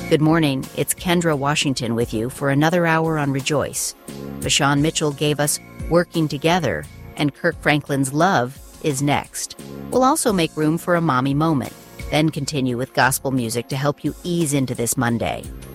Good morning, it's Kendra Washington with you for another hour on Rejoice. Vashawn Mitchell gave us Working Together, and Kirk Franklin's Love is next. We'll also make room for a mommy moment, then continue with gospel music to help you ease into this Monday.